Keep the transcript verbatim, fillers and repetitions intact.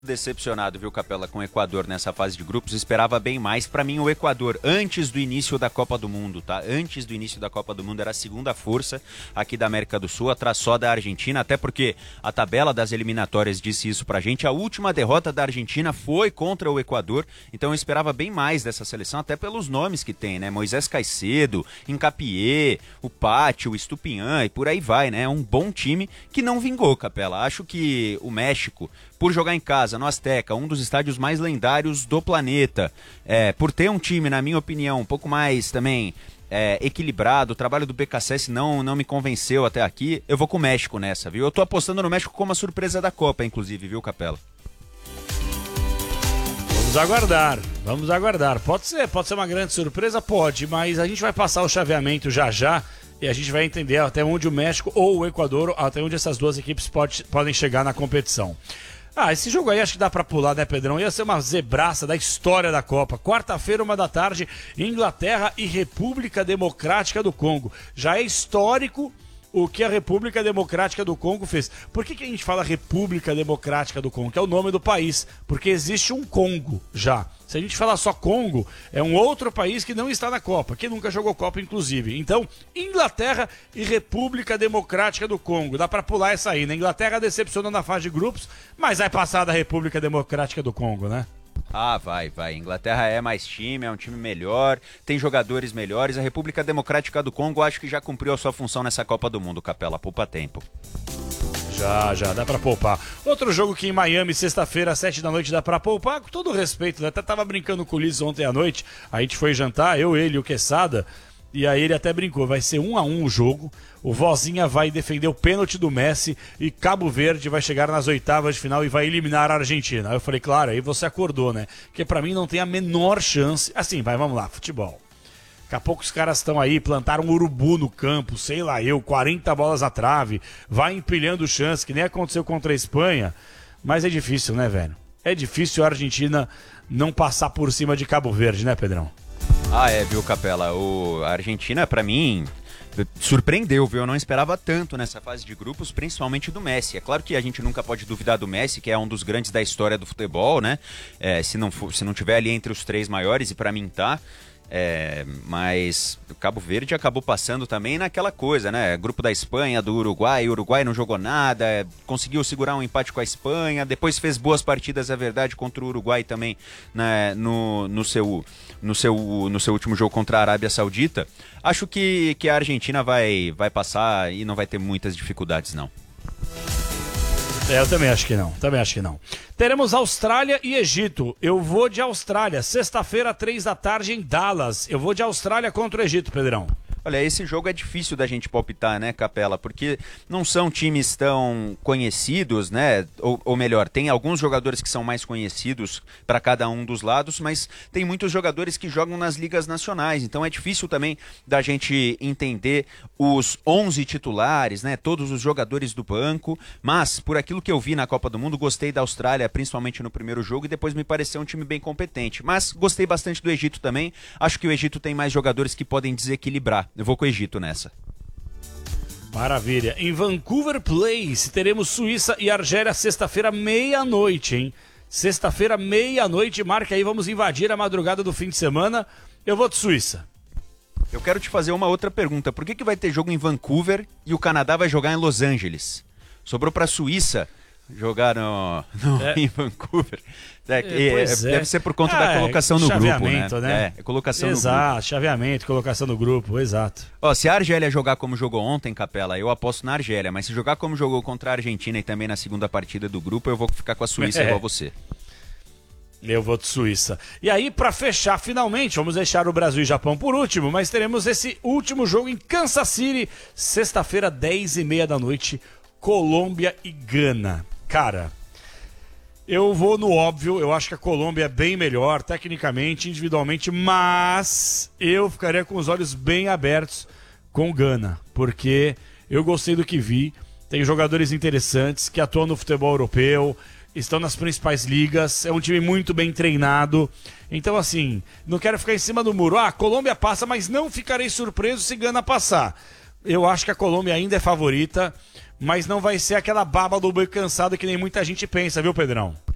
Decepcionado, viu, Capela, com o Equador nessa fase de grupos, esperava bem mais. Pra mim, o Equador, antes do início da Copa do Mundo, tá? Antes do início da Copa do Mundo, era a segunda força aqui da América do Sul, atrás só da Argentina, até porque a tabela das eliminatórias disse isso pra gente. A última derrota da Argentina foi contra o Equador, então eu esperava bem mais dessa seleção, até pelos nomes que tem, né? Moisés Caicedo, Hincapié, o Pátio, o Estupinhan e por aí vai, né? Um bom time que não vingou, Capela. Acho que o México, por jogar em casa, no Azteca, um dos estádios mais lendários do planeta, é, por ter um time, na minha opinião, um pouco mais também é, equilibrado, o trabalho do B K S S não, não me convenceu até aqui, eu vou com o México nessa, viu? Eu tô apostando no México como a surpresa da Copa, inclusive, viu, Capela? Vamos aguardar, vamos aguardar. Pode ser, pode ser uma grande surpresa, pode, mas a gente vai passar o chaveamento já já e a gente vai entender até onde o México ou o Equador, até onde essas duas equipes pode, podem chegar na competição. Ah, esse jogo aí acho que dá pra pular, né, Pedrão? Ia ser uma zebraça da história da Copa. Quarta-feira, uma da tarde, Inglaterra e República Democrática do Congo. Já é histórico o que a República Democrática do Congo fez. Por que que a gente fala República Democrática do Congo? Que é o nome do país. Porque existe um Congo já. Se a gente falar só Congo, é um outro país que não está na Copa, que nunca jogou Copa, inclusive. Então, Inglaterra e República Democrática do Congo. Dá pra pular essa aí, né? Inglaterra decepcionou na fase de grupos, mas vai passar da República Democrática do Congo, né? Ah, vai, vai. Inglaterra é mais time, é um time melhor, tem jogadores melhores. A República Democrática do Congo acho que já cumpriu a sua função nessa Copa do Mundo, Capela. Poupa tempo. Já, já, dá pra poupar. Outro jogo que em Miami, sexta-feira, às sete da noite, dá pra poupar, com todo respeito, né? Até tava brincando com o Ulisses ontem à noite, a gente foi jantar, eu, ele e o Quesada, e aí ele até brincou, vai ser um a um o jogo, o Vozinha vai defender o pênalti do Messi e Cabo Verde vai chegar nas oitavas de final e vai eliminar a Argentina. Aí eu falei, claro, aí você acordou, né? Porque pra mim não tem a menor chance, assim, vai, vamos lá, futebol. Daqui a pouco os caras estão aí, plantaram um urubu no campo, sei lá eu, quarenta bolas na trave, vai empilhando chance, que nem aconteceu contra a Espanha, mas é difícil, né, velho? É difícil a Argentina não passar por cima de Cabo Verde, né, Pedrão? Ah, é, viu, Capela? O... A Argentina, pra mim, surpreendeu, viu? Eu não esperava tanto nessa fase de grupos, principalmente do Messi. É claro que a gente nunca pode duvidar do Messi, que é um dos grandes da história do futebol, né? É, se não for, se não tiver ali entre os três maiores, e pra mim tá... É, mas o Cabo Verde acabou passando também naquela coisa, né? Grupo da Espanha, do Uruguai, o Uruguai não jogou nada, conseguiu segurar um empate com a Espanha, depois fez boas partidas, é verdade, contra o Uruguai também, né? no, no, seu, no, seu, no seu último jogo contra a Arábia Saudita. Acho que, que a Argentina vai, vai passar e não vai ter muitas dificuldades, não. É, eu também acho que não, também acho que não. Teremos Austrália e Egito. Eu vou de Austrália, sexta-feira, três da tarde, em Dallas. Eu vou de Austrália contra o Egito, Pedrão. Olha, esse jogo é difícil da gente palpitar, né, Capela? Porque não são times tão conhecidos, né? Ou, ou melhor, tem alguns jogadores que são mais conhecidos para cada um dos lados, mas tem muitos jogadores que jogam nas ligas nacionais. Então é difícil também da gente entender os onze titulares, né? Todos os jogadores do banco. Mas, por aquilo que eu vi na Copa do Mundo, gostei da Austrália, principalmente no primeiro jogo, e depois me pareceu um time bem competente. Mas gostei bastante do Egito também. Acho que o Egito tem mais jogadores que podem desequilibrar. Eu vou com o Egito nessa. Maravilha. Em Vancouver Place, teremos Suíça e Argélia, sexta-feira, meia-noite, hein? Sexta-feira, meia-noite, marca aí, vamos invadir a madrugada do fim de semana. Eu vou de Suíça. Eu quero te fazer uma outra pergunta. Por que que vai ter jogo em Vancouver e o Canadá vai jogar em Los Angeles? Sobrou pra Suíça jogar no, no é. em Vancouver. É, é, é, deve ser por conta ah, da colocação no grupo, né? né? É, colocação exato, no grupo. chaveamento, colocação no grupo, exato. Ó, se a Argélia jogar como jogou ontem, Capela, eu aposto na Argélia, mas se jogar como jogou contra a Argentina e também na segunda partida do grupo, eu vou ficar com a Suíça é. igual você. Eu vou de Suíça. E aí, pra fechar, finalmente, vamos deixar o Brasil e Japão por último, mas teremos esse último jogo em Kansas City, sexta-feira, dez e meia da noite, Colômbia e Gana. Cara, eu vou no óbvio, eu acho que a Colômbia é bem melhor, tecnicamente, individualmente, mas eu ficaria com os olhos bem abertos com o Gana, porque eu gostei do que vi, tem jogadores interessantes que atuam no futebol europeu, estão nas principais ligas, é um time muito bem treinado, então assim, não quero ficar em cima do muro, ah, a Colômbia passa, mas não ficarei surpreso se Gana passar. Eu acho que a Colômbia ainda é favorita, mas não vai ser aquela baba do boi cansado que nem muita gente pensa, viu, Pedrão?